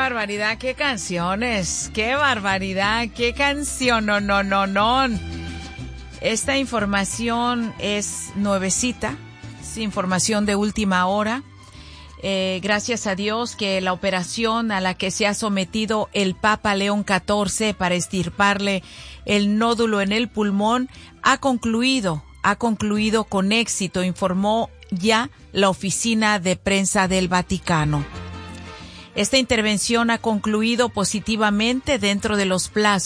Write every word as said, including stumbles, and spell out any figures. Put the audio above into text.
barbaridad, qué canciones, qué barbaridad, qué canción, no, no, no, no. Esta información es nuevecita, es información de última hora. Eh, gracias a Dios que la operación a la que se ha sometido el Papa León catorce para extirparle el nódulo en el pulmón ha concluido, ha concluido con éxito, informó ya la oficina de prensa del Vaticano. Esta intervención ha concluido positivamente dentro de los plazos